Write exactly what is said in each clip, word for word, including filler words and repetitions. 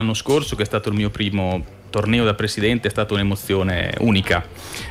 L'anno scorso, che è stato il mio primo torneo da presidente, è stata un'emozione unica.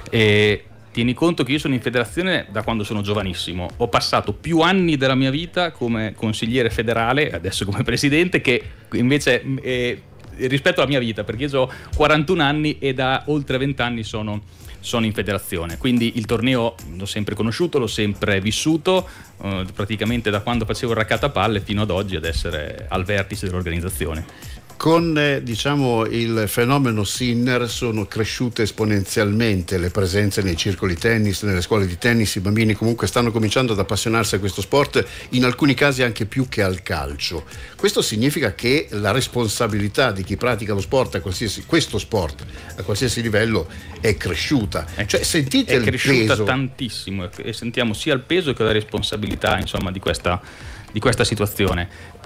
E tieni conto che io sono in federazione da quando sono giovanissimo. Ho passato più anni della mia vita come consigliere federale, adesso come presidente, che invece eh, rispetto alla mia vita, perché io ho quarantuno anni e da oltre venti anni sono, sono in federazione. Quindi il torneo l'ho sempre conosciuto, l'ho sempre vissuto, eh, praticamente da quando facevo il raccattapalle fino ad oggi, ad essere al vertice dell'organizzazione. Con eh, diciamo il fenomeno Sinner sono cresciute esponenzialmente le presenze nei circoli tennis, nelle scuole di tennis. I bambini comunque stanno cominciando ad appassionarsi a questo sport, in alcuni casi anche più che al calcio. Questo significa che la responsabilità di chi pratica lo sport a qualsiasi, questo sport a qualsiasi livello è cresciuta. È, cioè sentite è il cresciuta peso tantissimo, e sentiamo sia il peso che la responsabilità, insomma, di questa di questa situazione.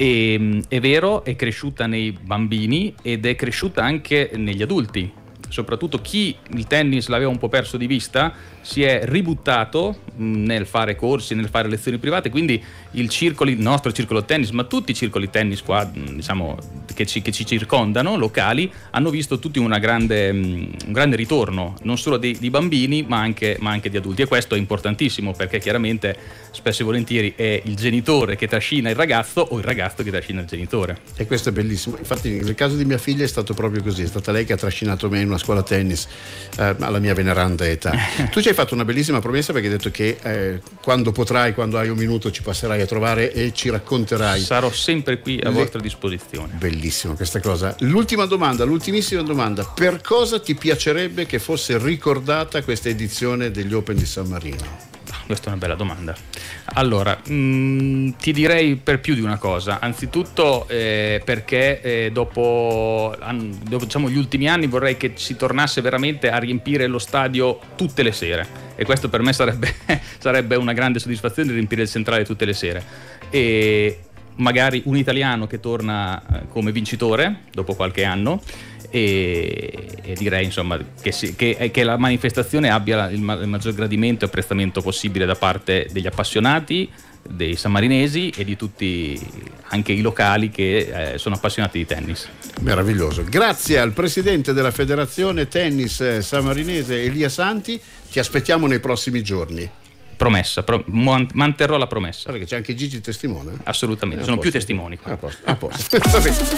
E, è vero, è cresciuta nei bambini ed è cresciuta anche negli adulti, soprattutto chi il tennis l'aveva un po' perso di vista si è ributtato nel fare corsi, nel fare lezioni private. Quindi il circolo, il nostro circolo tennis, ma tutti i circoli tennis qua, diciamo, che ci, che ci circondano, locali, hanno visto tutti una grande, un grande ritorno, non solo di, di bambini ma anche, ma anche di adulti. E questo è importantissimo, perché chiaramente spesso e volentieri è il genitore che trascina il ragazzo o il ragazzo che trascina il genitore. E questo è bellissimo. Infatti nel caso di mia figlia è stato proprio così, è stata lei che ha trascinato me in una scuola tennis eh, alla mia veneranda età. Tu ci hai fatto una bellissima promessa, perché hai detto che eh, quando potrai, quando hai un minuto, ci passerai a trovare e ci racconterai. Sarò sempre qui a Le... vostra disposizione. Bellissimo questa cosa. L'ultima domanda, l'ultimissima domanda: per cosa ti piacerebbe che fosse ricordata questa edizione degli Open di San Marino? Questa è una bella domanda. Allora, mh, ti direi per più di una cosa. Anzitutto eh, perché eh, dopo, an, dopo diciamo, gli ultimi anni vorrei che si tornasse veramente a riempire lo stadio tutte le sere, e questo per me sarebbe, sarebbe una grande soddisfazione, riempire il centrale tutte le sere. E magari un italiano che torna come vincitore dopo qualche anno. E, e direi insomma che, si, che, che la manifestazione abbia il, il maggior gradimento e apprezzamento possibile da parte degli appassionati, dei sammarinesi e di tutti anche i locali che eh, sono appassionati di tennis. Meraviglioso. Grazie al presidente della Federazione Tennis Sammarinese, Elia Santi. Ti aspettiamo nei prossimi giorni. Promessa, pro, manterrò la promessa. Perché c'è anche Gigi testimone? Assolutamente, eh, sono posto. più testimoni. A posto, a posto.